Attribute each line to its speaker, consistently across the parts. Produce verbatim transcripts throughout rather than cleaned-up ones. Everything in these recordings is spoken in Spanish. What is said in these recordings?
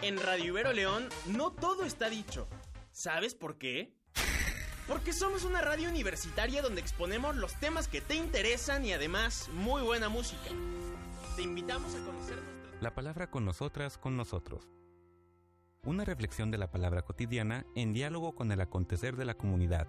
Speaker 1: En Radio Ibero León no todo está dicho. ¿Sabes por qué? Porque somos una radio universitaria donde exponemos los temas que te interesan y además muy buena música. Te invitamos a conocer nuestra...
Speaker 2: La palabra con nosotras, con nosotros. Una reflexión de la palabra cotidiana en diálogo con el acontecer de la comunidad.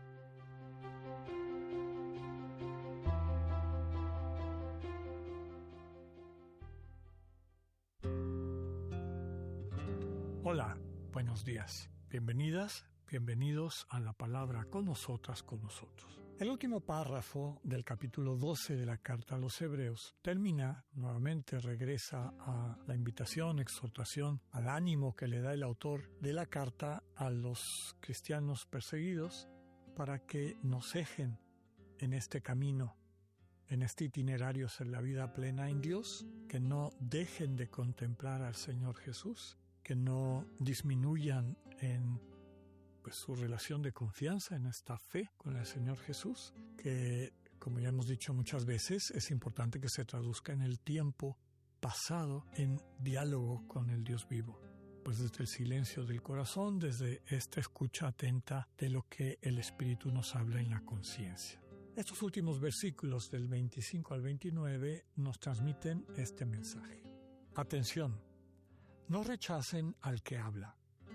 Speaker 3: Hola, buenos días. Bienvenidas, bienvenidos a la palabra con nosotras, con nosotros. El último párrafo del capítulo doce de la carta a los Hebreos termina, nuevamente regresa a la invitación, exhortación, al ánimo que le da el autor de la carta a los cristianos perseguidos para que nos cejen en este camino, en este itinerario hacia la vida plena en Dios, que no dejen de contemplar al Señor Jesús, que no disminuyan en pues, su relación de confianza en esta fe con el Señor Jesús, que, como ya hemos dicho muchas veces, es importante que se traduzca en el tiempo pasado en diálogo con el Dios vivo. Pues desde el silencio del corazón, desde esta escucha atenta de lo que el Espíritu nos habla en la conciencia. Estos últimos versículos del veinticinco al veintinueve nos transmiten este mensaje. Atención. No rechacen al que habla,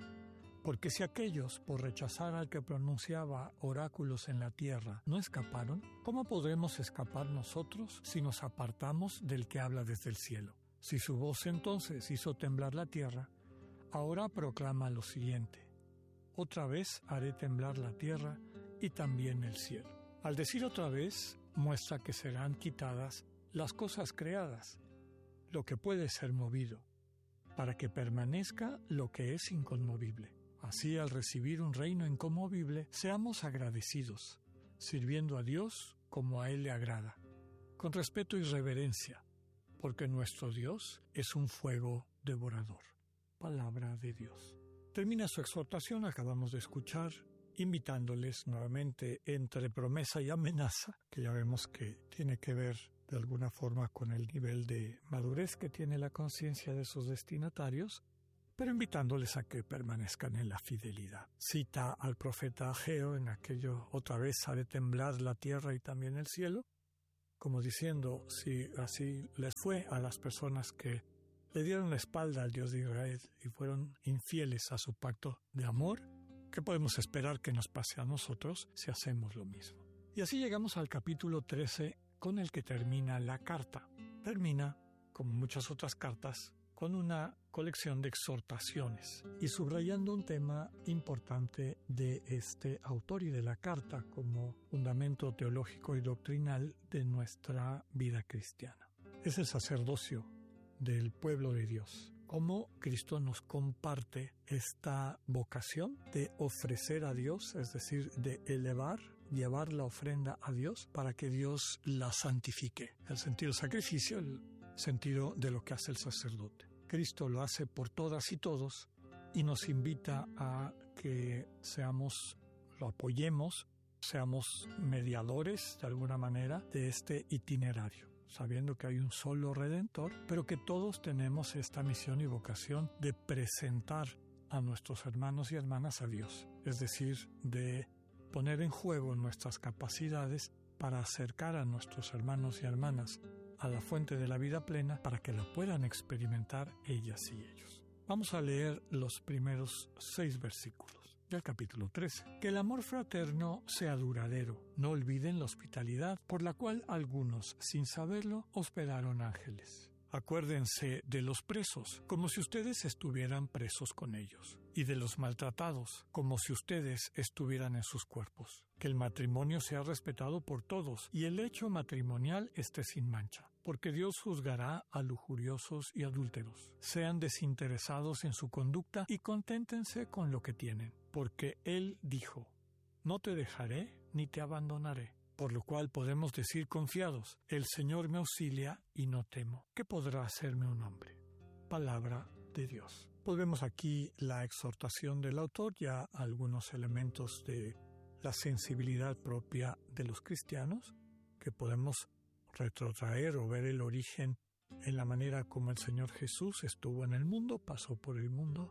Speaker 3: porque si aquellos, por rechazar al que pronunciaba oráculos en la tierra, no escaparon, ¿cómo podremos escapar nosotros si nos apartamos del que habla desde el cielo? Si su voz entonces hizo temblar la tierra, ahora proclama lo siguiente: otra vez haré temblar la tierra y también el cielo. Al decir otra vez, muestra que serán quitadas las cosas creadas, lo que puede ser movido, para que permanezca lo que es inconmovible. Así, al recibir un reino inconmovible, seamos agradecidos, sirviendo a Dios como a Él le agrada, con respeto y reverencia, porque nuestro Dios es un fuego devorador. Palabra de Dios. Termina su exhortación, acabamos de escuchar, invitándoles nuevamente entre promesa y amenaza, que ya vemos que tiene que ver de alguna forma con el nivel de madurez que tiene la conciencia de sus destinatarios, pero invitándoles a que permanezcan en la fidelidad. Cita al profeta Ageo en aquello: otra vez haré temblar la tierra y también el cielo, como diciendo, si así les fue a las personas que le dieron la espalda al Dios de Israel y fueron infieles a su pacto de amor, ¿qué podemos esperar que nos pase a nosotros si hacemos lo mismo? Y así llegamos al capítulo trece, con el que termina la carta. Termina, como muchas otras cartas, con una colección de exhortaciones y subrayando un tema importante de este autor y de la carta como fundamento teológico y doctrinal de nuestra vida cristiana. Es el sacerdocio del pueblo de Dios. Cómo Cristo nos comparte esta vocación de ofrecer a Dios, es decir, de elevar, llevar la ofrenda a Dios para que Dios la santifique. El sentido del sacrificio, el sentido de lo que hace el sacerdote. Cristo lo hace por todas y todos y nos invita a que seamos, lo apoyemos, seamos mediadores de alguna manera de este itinerario, sabiendo que hay un solo Redentor, pero que todos tenemos esta misión y vocación de presentar a nuestros hermanos y hermanas a Dios, es decir, de poner en juego nuestras capacidades para acercar a nuestros hermanos y hermanas a la fuente de la vida plena para que la puedan experimentar ellas y ellos. Vamos a leer los primeros seis versículos del capítulo trece. Que el amor fraterno sea duradero. No olviden la hospitalidad, por la cual algunos, sin saberlo, hospedaron ángeles. Acuérdense de los presos, como si ustedes estuvieran presos con ellos, y de los maltratados, como si ustedes estuvieran en sus cuerpos. Que el matrimonio sea respetado por todos, y el hecho matrimonial esté sin mancha, porque Dios juzgará a lujuriosos y adúlteros. Sean desinteresados en su conducta y conténtense con lo que tienen, porque Él dijo: no te dejaré ni te abandonaré. Por lo cual podemos decir confiados: el Señor me auxilia y no temo. ¿Qué podrá hacerme un hombre? Palabra de Dios. Pues vemos aquí la exhortación del autor, ya algunos elementos de la sensibilidad propia de los cristianos, que podemos retrotraer o ver el origen en la manera como el Señor Jesús estuvo en el mundo, pasó por el mundo,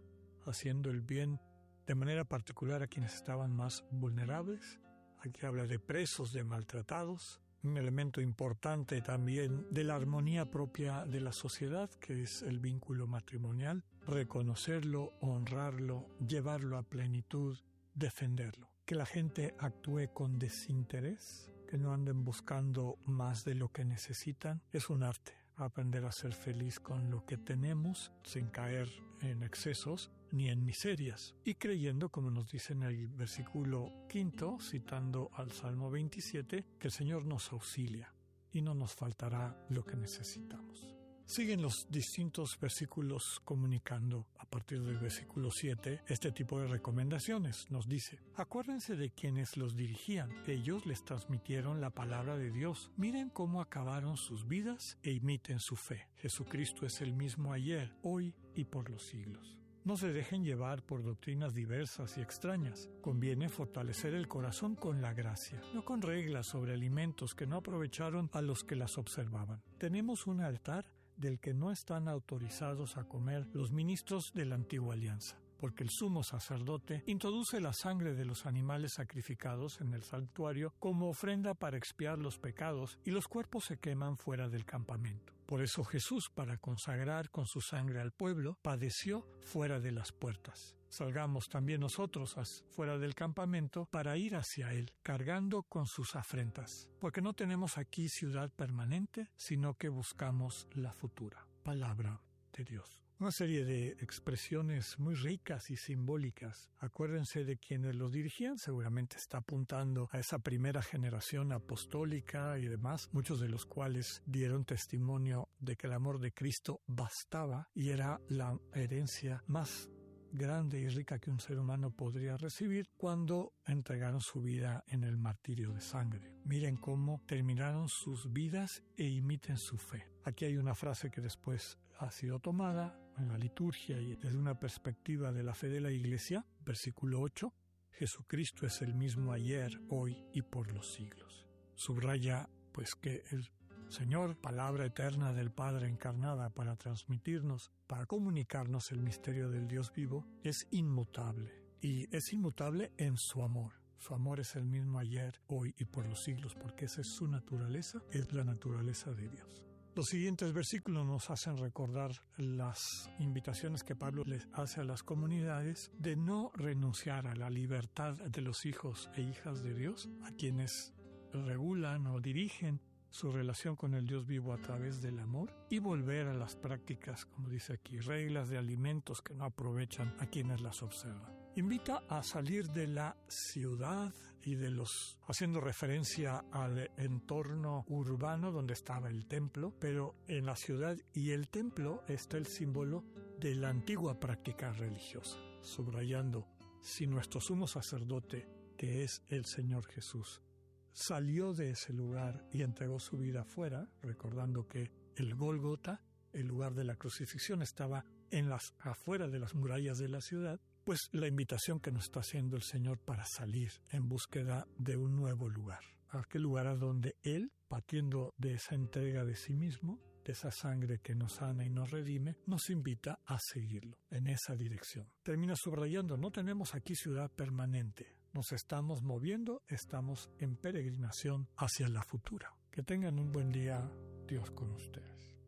Speaker 3: haciendo el bien de manera particular a quienes estaban más vulnerables. Aquí habla de presos, de maltratados, un elemento importante también de la armonía propia de la sociedad, que es el vínculo matrimonial, reconocerlo, honrarlo, llevarlo a plenitud, defenderlo. Que la gente actúe con desinterés, que no anden buscando más de lo que necesitan, es un arte. Aprender a ser feliz con lo que tenemos, sin caer en excesos ni en miserias, y creyendo, como nos dice en el versículo quinto, citando al Salmo veintisiete, que el Señor nos auxilia y no nos faltará lo que necesitamos. Siguen los distintos versículos comunicando, a partir del versículo siete, este tipo de recomendaciones. Nos dice: acuérdense de quienes los dirigían. Ellos les transmitieron la palabra de Dios. Miren cómo acabaron sus vidas e imiten su fe. Jesucristo es el mismo ayer, hoy y por los siglos. No se dejen llevar por doctrinas diversas y extrañas. Conviene fortalecer el corazón con la gracia, no con reglas sobre alimentos que no aprovecharon a los que las observaban. Tenemos un altar del que no están autorizados a comer los ministros de la antigua alianza, porque el sumo sacerdote introduce la sangre de los animales sacrificados en el santuario como ofrenda para expiar los pecados, y los cuerpos se queman fuera del campamento. Por eso Jesús, para consagrar con su sangre al pueblo, padeció fuera de las puertas. Salgamos también nosotros fuera del campamento para ir hacia Él, cargando con sus afrentas, porque no tenemos aquí ciudad permanente, sino que buscamos la futura. Palabra de Dios. Una serie de expresiones muy ricas y simbólicas. Acuérdense de quienes los dirigían, seguramente está apuntando a esa primera generación apostólica y demás, muchos de los cuales dieron testimonio de que el amor de Cristo bastaba y era la herencia más grande y rica que un ser humano podría recibir cuando entregaron su vida en el martirio de sangre. Miren cómo terminaron sus vidas e imiten su fe. Aquí hay una frase que después ha sido tomada en la liturgia y desde una perspectiva de la fe de la Iglesia. Versículo ocho: Jesucristo es el mismo ayer, hoy y por los siglos. Subraya pues que el Señor, palabra eterna del Padre encarnada para transmitirnos, para comunicarnos el misterio del Dios vivo, es inmutable. Y es inmutable en su amor. Su amor es el mismo ayer, hoy y por los siglos, porque esa es su naturaleza, es la naturaleza de Dios. Los siguientes versículos nos hacen recordar las invitaciones que Pablo les hace a las comunidades de no renunciar a la libertad de los hijos e hijas de Dios, a quienes regulan o dirigen su relación con el Dios vivo a través del amor, y volver a las prácticas, como dice aquí, reglas de alimentos que no aprovechan a quienes las observan. Invita a salir de la ciudad y de los, haciendo referencia al entorno urbano donde estaba el templo, pero en la ciudad y el templo está el símbolo de la antigua práctica religiosa, subrayando: si nuestro sumo sacerdote, que es el Señor Jesús, salió de ese lugar y entregó su vida afuera, recordando que el Gólgota, el lugar de la crucifixión, estaba en las afuera de las murallas de la ciudad, pues la invitación que nos está haciendo el Señor para salir en búsqueda de un nuevo lugar. Aquel lugar a donde Él, partiendo de esa entrega de sí mismo, de esa sangre que nos sana y nos redime, nos invita a seguirlo en esa dirección. Termina subrayando: no tenemos aquí ciudad permanente. Nos estamos moviendo, estamos en peregrinación hacia la futura. Que tengan un buen día, Dios con ustedes.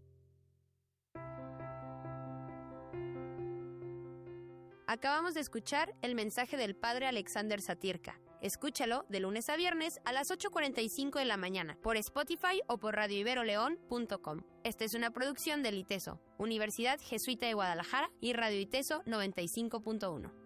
Speaker 4: Acabamos de escuchar el mensaje del Padre Alexander Satirka. Escúchalo de lunes a viernes a las ocho cuarenta y cinco de la mañana por Spotify o por radio ibero león punto com. Esta es una producción del ITESO, Universidad Jesuita de Guadalajara, y Radio ITESO noventa y cinco punto uno.